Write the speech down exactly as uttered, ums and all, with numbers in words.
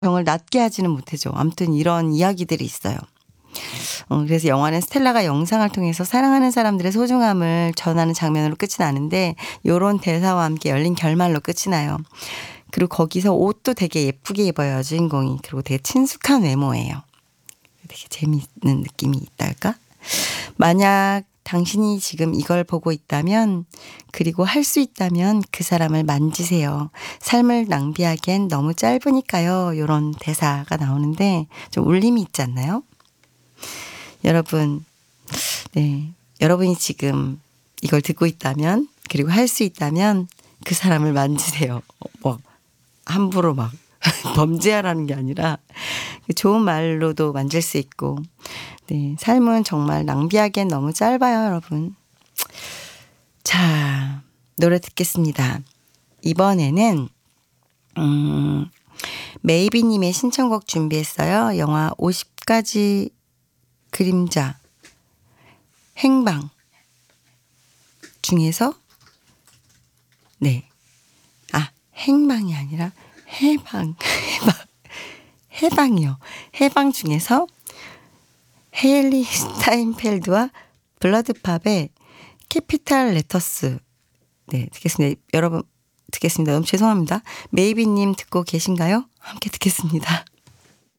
병을 낫게 하지는 못하죠. 아무튼 이런 이야기들이 있어요. 어 그래서 영화는 스텔라가 영상을 통해서 사랑하는 사람들의 소중함을 전하는 장면으로 끝이 나는데 요런 대사와 함께 열린 결말로 끝이 나요. 그리고 거기서 옷도 되게 예쁘게 입어요, 주인공이. 그리고 되게 친숙한 외모예요. 되게 재미있는 느낌이 있달까? 만약 당신이 지금 이걸 보고 있다면, 그리고 할 수 있다면 그 사람을 만지세요. 삶을 낭비하기엔 너무 짧으니까요. 요런 대사가 나오는데 좀 울림이 있지 않나요? 여러분, 네, 여러분이 지금 이걸 듣고 있다면, 그리고 할 수 있다면 그 사람을 만지세요. 뭐 함부로 막 범죄하라는 게 아니라 좋은 말로도 만질 수 있고, 네, 삶은 정말 낭비하기엔 너무 짧아요, 여러분. 자, 노래 듣겠습니다. 이번에는 음, 메이비님의 신청곡 준비했어요. 영화 오십 가지 그림자 행방 중에서, 네, 아, 행방이 아니라 해방, 해방, 해방이요. 해방 중에서 헤일리 스타인펠드와 블러드팝의 캐피탈 레터스. 네, 듣겠습니다. 여러분, 듣겠습니다. 너무 죄송합니다. 메이비님 듣고 계신가요? 함께 듣겠습니다.